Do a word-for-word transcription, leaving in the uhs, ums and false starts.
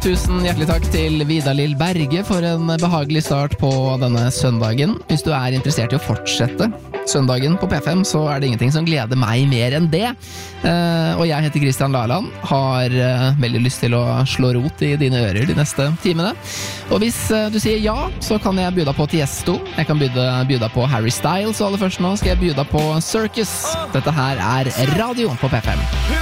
Tusen hjertelig takk til Vidar-Lill Berge for en behagelig start på denne søndagen. Hvis du er interessert i å fortsette søndagen på P fem, så er det ingenting som gleder meg mer enn det. Uh, og jeg heter Kristian Laland, har uh, veldig lyst til å slå rot i dine ører de neste timene. Og hvis uh, du sier ja, så kan jeg by deg på Tiesto. Jeg kan by deg på Harry Styles, og aller først nå skal jeg by deg på Circus. Dette her er radio på P fem.